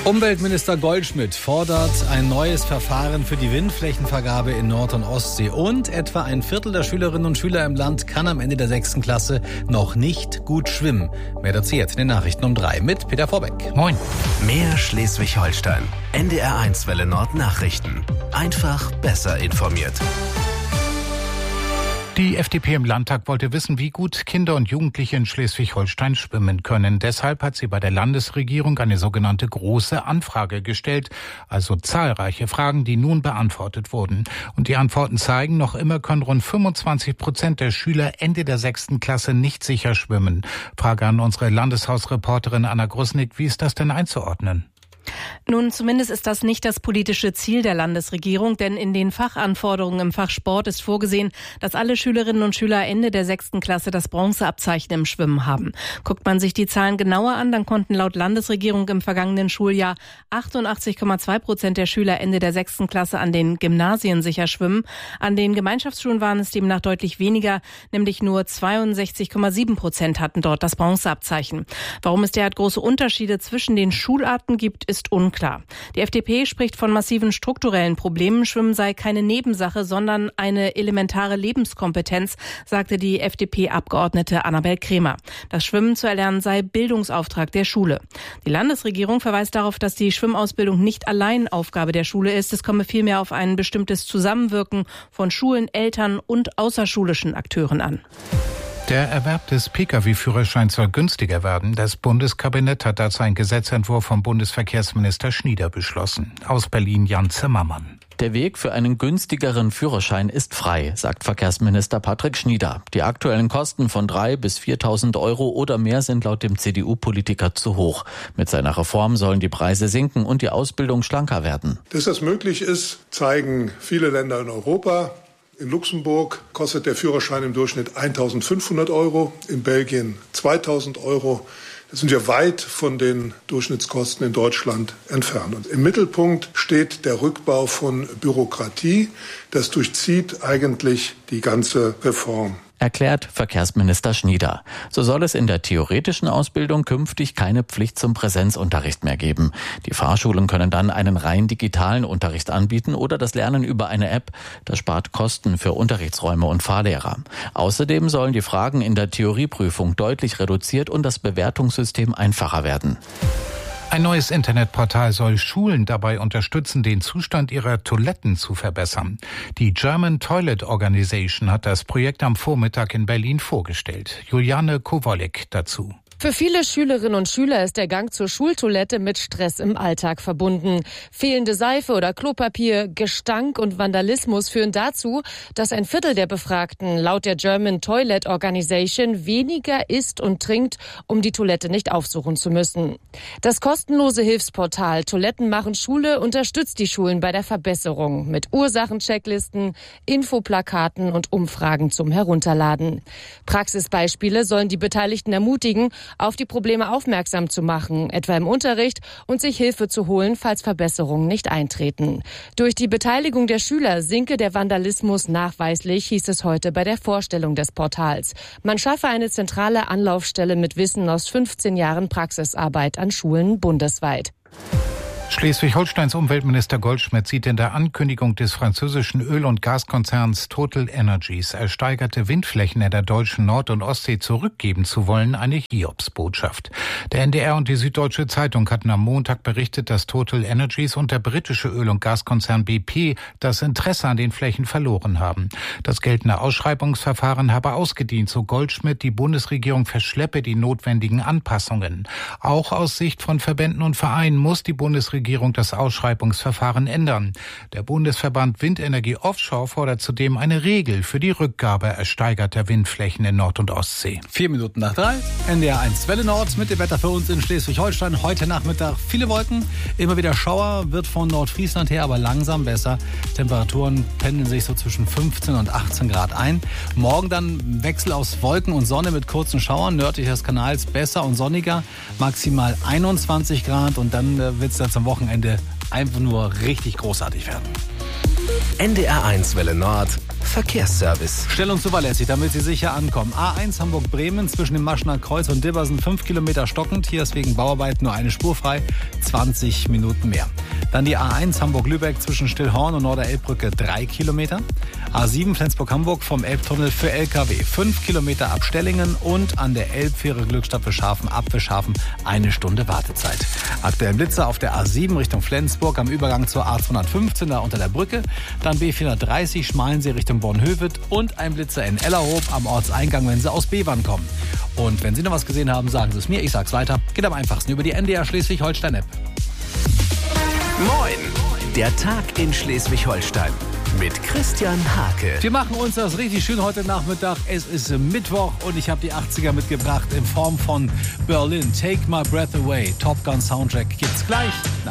Umweltminister Goldschmidt fordert ein neues Verfahren für die Windflächenvergabe in Nord- und Ostsee. Und etwa ein Viertel der Schülerinnen und Schüler im Land kann am Ende der 6. Klasse noch nicht gut schwimmen. Mehr dazu jetzt in den Nachrichten um 3 mit Peter Vorbeck. Moin. Mehr Schleswig-Holstein. NDR1 Welle Nord Nachrichten. Einfach besser informiert. Die FDP im Landtag wollte wissen, wie gut Kinder und Jugendliche in Schleswig-Holstein schwimmen können. Deshalb hat sie bei der Landesregierung eine sogenannte große Anfrage gestellt, also zahlreiche Fragen, die nun beantwortet wurden. Und die Antworten zeigen, noch immer können rund 25% der Schüler Ende der 6. Klasse nicht sicher schwimmen. Frage an unsere Landeshausreporterin Anna Grusnick, wie ist das denn einzuordnen? Nun, zumindest ist das nicht das politische Ziel der Landesregierung, denn in den Fachanforderungen im Fach Sport ist vorgesehen, dass alle Schülerinnen und Schüler Ende der 6. Klasse das Bronzeabzeichen im Schwimmen haben. Guckt man sich die Zahlen genauer an, dann konnten laut Landesregierung im vergangenen Schuljahr 88,2% der Schüler Ende der 6. Klasse an den Gymnasien sicher schwimmen. An den Gemeinschaftsschulen waren es demnach deutlich weniger, nämlich nur 62,7% hatten dort das Bronzeabzeichen. Warum es derart große Unterschiede zwischen den Schularten gibt, ist unklar. Die FDP spricht von massiven strukturellen Problemen. Schwimmen sei keine Nebensache, sondern eine elementare Lebenskompetenz, sagte die FDP-Abgeordnete Annabel Kremer. Das Schwimmen zu erlernen sei Bildungsauftrag der Schule. Die Landesregierung verweist darauf, dass die Schwimmausbildung nicht allein Aufgabe der Schule ist. Es komme vielmehr auf ein bestimmtes Zusammenwirken von Schulen, Eltern und außerschulischen Akteuren an. Der Erwerb des Pkw-Führerscheins soll günstiger werden. Das Bundeskabinett hat dazu einen Gesetzentwurf vom Bundesverkehrsminister Schnieder beschlossen. Aus Berlin Jan Zimmermann. Der Weg für einen günstigeren Führerschein ist frei, sagt Verkehrsminister Patrick Schnieder. Die aktuellen Kosten von 3.000 bis 4.000 Euro oder mehr sind laut dem CDU-Politiker zu hoch. Mit seiner Reform sollen die Preise sinken und die Ausbildung schlanker werden. Dass das möglich ist, zeigen viele Länder in Europa. In Luxemburg kostet der Führerschein im Durchschnitt 1.500 Euro, in Belgien 2.000 Euro. Das sind wir weit von den Durchschnittskosten in Deutschland entfernt. Und im Mittelpunkt steht der Rückbau von Bürokratie. Das durchzieht eigentlich die ganze Reform. Erklärt Verkehrsminister Schnieder. So soll es in der theoretischen Ausbildung künftig keine Pflicht zum Präsenzunterricht mehr geben. Die Fahrschulen können dann einen rein digitalen Unterricht anbieten oder das Lernen über eine App. Das spart Kosten für Unterrichtsräume und Fahrlehrer. Außerdem sollen die Fragen in der Theorieprüfung deutlich reduziert und das Bewertungssystem einfacher werden. Ein neues Internetportal soll Schulen dabei unterstützen, den Zustand ihrer Toiletten zu verbessern. Die German Toilet Organization hat das Projekt am Vormittag in Berlin vorgestellt. Juliane Kowalik dazu. Für viele Schülerinnen und Schüler ist der Gang zur Schultoilette mit Stress im Alltag verbunden. Fehlende Seife oder Klopapier, Gestank und Vandalismus führen dazu, dass ein Viertel der Befragten laut der German Toilet Organization weniger isst und trinkt, um die Toilette nicht aufsuchen zu müssen. Das kostenlose Hilfsportal Toiletten machen Schule unterstützt die Schulen bei der Verbesserung mit Ursachenchecklisten, Infoplakaten und Umfragen zum Herunterladen. Praxisbeispiele sollen die Beteiligten ermutigen, auf die Probleme aufmerksam zu machen, etwa im Unterricht, und sich Hilfe zu holen, falls Verbesserungen nicht eintreten. Durch die Beteiligung der Schüler sinke der Vandalismus nachweislich, hieß es heute bei der Vorstellung des Portals. Man schaffe eine zentrale Anlaufstelle mit Wissen aus 15 Jahren Praxisarbeit an Schulen bundesweit. Schleswig-Holsteins Umweltminister Goldschmidt sieht in der Ankündigung des französischen Öl- und Gaskonzerns Total Energies, ersteigerte Windflächen in der deutschen Nord- und Ostsee zurückgeben zu wollen, eine Hiobsbotschaft. Der NDR und die Süddeutsche Zeitung hatten am Montag berichtet, dass Total Energies und der britische Öl- und Gaskonzern BP das Interesse an den Flächen verloren haben. Das geltende Ausschreibungsverfahren habe ausgedient, so Goldschmidt, die Bundesregierung verschleppe die notwendigen Anpassungen. Auch aus Sicht von Verbänden und Vereinen muss die Bundesregierung das Ausschreibungsverfahren ändern. Der Bundesverband Windenergie Offshore fordert zudem eine Regel für die Rückgabe ersteigerter Windflächen in Nord- und Ostsee. 4 Minuten nach 3, NDR1 Welle Nord mit dem Wetter für uns in Schleswig-Holstein. Heute Nachmittag viele Wolken, immer wieder Schauer, wird von Nordfriesland her aber langsam besser. Temperaturen pendeln sich so zwischen 15 und 18 Grad ein. Morgen dann Wechsel aus Wolken und Sonne mit kurzen Schauern, nördlich des Kanals besser und sonniger, maximal 21 Grad und dann wird es dann zum Wochenende einfach nur richtig großartig werden. NDR1 Welle Nord Verkehrsservice. Stellungszuverlässig, damit Sie sicher ankommen. A1 Hamburg-Bremen zwischen dem Maschener Kreuz und Dibbersen 5 Kilometer stockend. Hier ist wegen Bauarbeit nur eine Spur frei. 20 Minuten mehr. Dann die A1 Hamburg-Lübeck zwischen Stillhorn und Norderelbbrücke 3 Kilometer. A7 Flensburg-Hamburg vom Elbtunnel für LKW 5 Kilometer ab Stellingen und an der Elbfähre Glückstadt Fischhafen ab Fischhafen 1 Stunde Wartezeit. Aktuell Blitzer auf der A7 Richtung Flensburg am Übergang zur A215 da unter der Brücke. Dann B430 Schmalensee Richtung Bornhöved und ein Blitzer in Ellerhof am Ortseingang, wenn Sie aus Bevern kommen. Und wenn Sie noch was gesehen haben, sagen Sie es mir, ich sag's weiter. Geht am einfachsten über die NDR Schleswig-Holstein-App. Moin, der Tag in Schleswig-Holstein mit Christian Hake. Wir machen uns das richtig schön heute Nachmittag. Es ist Mittwoch und ich habe die 80er mitgebracht in Form von Berlin. Take My Breath Away. Top Gun Soundtrack gibt's gleich.